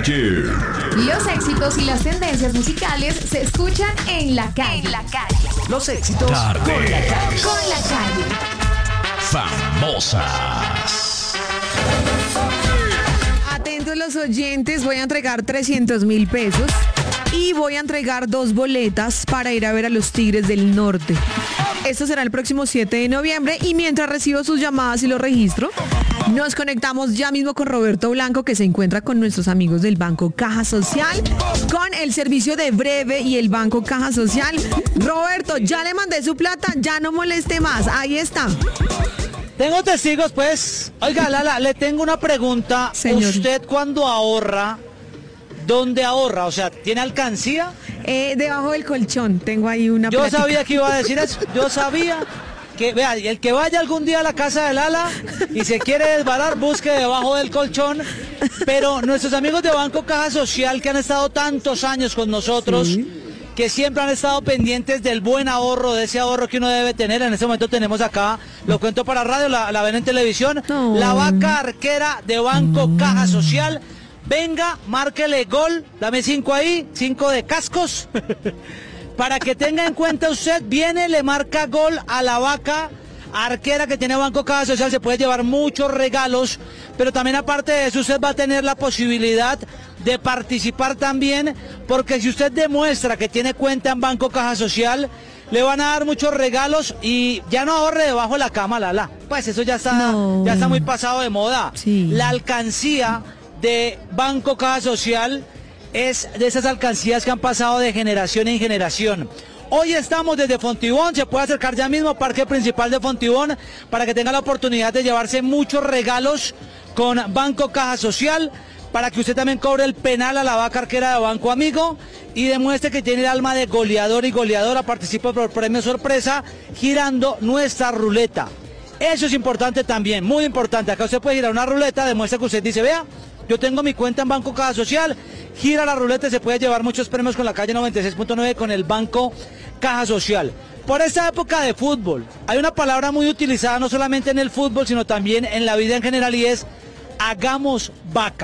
calle. Los éxitos y las tendencias musicales se escuchan en la calle. Los éxitos Tarde. con la calle. Con la calle. Famosas. Atentos los oyentes, voy a entregar 300.000 pesos y voy a entregar 2 boletas para ir a ver a los Tigres del Norte. Esto será el próximo 7 de noviembre y mientras recibo sus llamadas y los registro, nos conectamos ya mismo con Roberto Blanco, que se encuentra con nuestros amigos del Banco Caja Social, con el servicio de Breve y el Banco Caja Social. Roberto, ya le mandé su plata, ya no moleste más, ahí está. Tengo testigos, pues. Oiga, Lala, le tengo una pregunta. Señor. ¿Usted cuando ahorra, dónde ahorra? O sea, ¿tiene alcancía? Debajo del colchón tengo ahí una Yo plática. sabía que iba a decir eso. Yo sabía que, vea, el que vaya algún día a la casa de Lala y se quiere desbarar, busque debajo del colchón. Pero nuestros amigos de Banco Caja Social, que han estado tantos años con nosotros, Sí. que siempre han estado pendientes del buen ahorro, de ese ahorro que uno debe tener. En este momento tenemos acá, lo cuento para radio, la ven en televisión, No. la vaca arquera de Banco Caja Social. Venga, márquele gol, dame 5 ahí, 5 de cascos, para que tenga en cuenta usted, viene, le marca gol a la vaca arquera que tiene Banco Caja Social, se puede llevar muchos regalos, pero también aparte de eso usted va a tener la posibilidad de participar también, porque si usted demuestra que tiene cuenta en Banco Caja Social, le van a dar muchos regalos y ya no ahorre debajo de la cama, Lala. Pues eso ya está, No. ya está muy pasado de moda. Sí. La alcancía de Banco Caja Social es de esas alcancías que han pasado de generación en generación. Hoy estamos desde Fontibón, se puede acercar ya mismo al Parque Principal de Fontibón para que tenga la oportunidad de llevarse muchos regalos con Banco Caja Social, para que usted también cobre el penal a la vaca arquera de Banco Amigo y demuestre que tiene el alma de goleador y goleadora. Participa por premio sorpresa girando nuestra ruleta. Eso es importante también, muy importante. Acá usted puede girar una ruleta, demuestra que usted dice, vea, yo tengo mi cuenta en Banco Caja Social, gira la ruleta y se puede llevar muchos premios con la calle 96.9 con el Banco Caja Social. Por esta época de fútbol, hay una palabra muy utilizada no solamente en el fútbol, sino también en la vida en general y es hagamos vaca.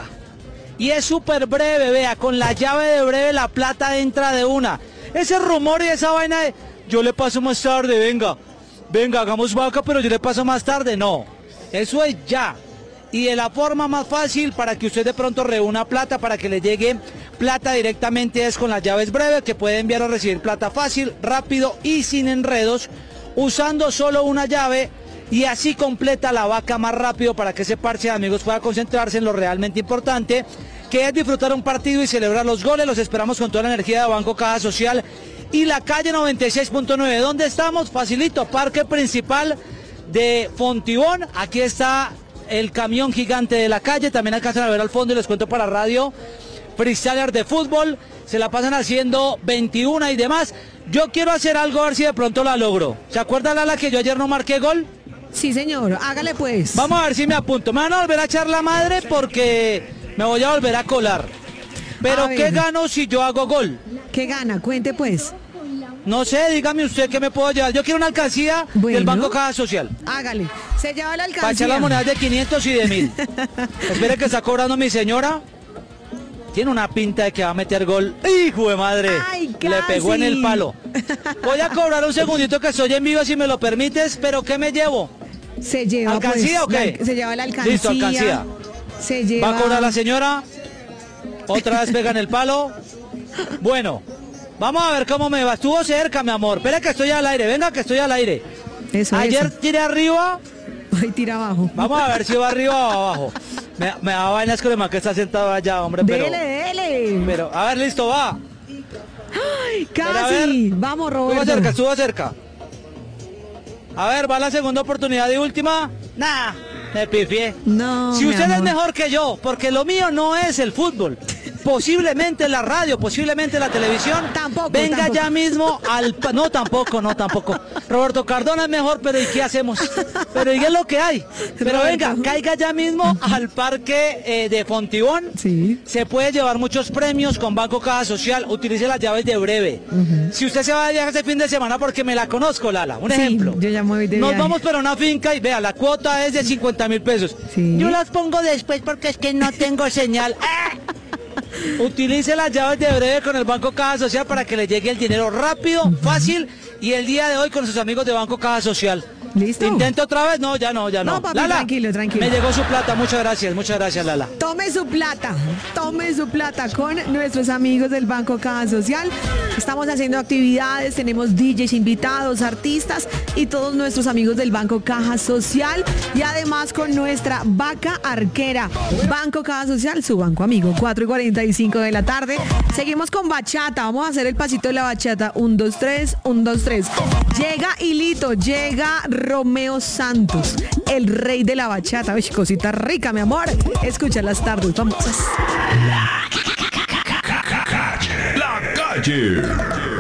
Y es súper breve, vea, con la llave de Breve la plata entra de una. Ese rumor y esa vaina de yo le paso más tarde, venga, hagamos vaca, pero yo le paso más tarde, no. Eso es ya. Y de la forma más fácil para que usted de pronto reúna plata, para que le llegue plata directamente es con las llaves Breve, que puede enviar o recibir plata fácil, rápido y sin enredos, usando solo una llave, y así completa la vaca más rápido para que ese parche de amigos pueda concentrarse en lo realmente importante, que es disfrutar un partido y celebrar los goles. Los esperamos con toda la energía de Banco Caja Social y la calle 96.9. ¿Dónde estamos? Facilito, Parque Principal de Fontibón. Aquí está el camión gigante de la calle, también alcanzan a ver al fondo y les cuento para radio, freestyler de fútbol, se la pasan haciendo 21 y demás. Yo quiero hacer algo, a ver si de pronto la logro. ¿Se acuerda, Lala, que yo ayer no marqué gol? Sí, señor, hágale pues. Vamos a ver si me apunto. Me van a volver a echar la madre porque me voy a volver a colar. Pero A ver. ¿qué gano si yo hago gol? ¿Qué gana? Cuente pues. No sé, dígame usted qué me puedo llevar. Yo quiero una alcancía Bueno. del Banco Caja Social. Hágale. Se lleva la Para echar alcancía. las monedas de 500 y de 1000. Espere que está cobrando mi señora. Tiene una pinta de que va a meter gol. ¡Hijo de madre! Ay, Le pegó en el casi. palo. Voy a cobrar un segundito que estoy en vivo si me lo permites, pero ¿qué me llevo? Se lleva ¿Alcancía pues, o qué? se lleva la alcancía. Listo, alcancía. Se lleva. ¿Va a cobrar la señora? Otra vez pega en el palo. Bueno, vamos a ver cómo me va. Estuvo cerca, mi amor. Espera que estoy al aire. Venga que estoy al aire. Eso, Ayer eso. tiré arriba. Ay, tira abajo. Vamos a ver si va arriba o abajo. Me da vainas con el man que está sentado allá, hombre. Dele. Pero, a ver, listo, va. Ay, Pero a ver, casi. Vamos, Roberto. Estuvo cerca. A ver, va la segunda oportunidad y última. Nah, me pifié. No, Si mi usted es amor. mejor que yo, porque lo mío no es el fútbol, posiblemente la radio, posiblemente la televisión, Tampoco, venga tampoco. ya mismo al... No, tampoco. Roberto Cardona es mejor, pero ¿y qué hacemos? Pero ¿y qué es lo que hay? Pero Roberto. venga, caiga ya mismo al parque de Fontibón. Sí. Se puede llevar muchos premios con Banco Caja Social, utilice las llaves de Breve. Si usted se va de viaje este fin de semana, porque me la conozco, Lala, un Sí, ejemplo. yo ya me voy de Nos viaje. vamos para una finca y vea, la cuota es de 50.000 pesos. Sí. Yo las pongo después porque es que no tengo señal. ¡Ah! Utilice las llaves de breve con el Banco Caja Social para que le llegue el dinero rápido, fácil y el día de hoy con sus amigos de Banco Caja Social. ¿Listo? ¿Intento otra vez? No, ya no. No, papi, Lala, tranquilo. me llegó su plata, muchas gracias, Lala. Tome su plata con nuestros amigos del Banco Caja Social. Estamos haciendo actividades, tenemos DJs invitados, artistas y todos nuestros amigos del Banco Caja Social. Y además con nuestra vaca arquera. Banco Caja Social, su banco amigo, 4:45 de la tarde. Seguimos con bachata, vamos a hacer el pasito de la bachata. 1, 2, 3, 1, 2, 3. Llega Hilito, llega Romeo Santos, el rey de la bachata. Uy, cosita rica, mi amor. Escucha las tardes famosas. La calle.